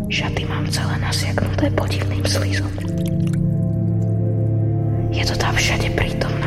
Šaty mám celé nasiaknuté podivným slizom. Je to tam všade prítomná.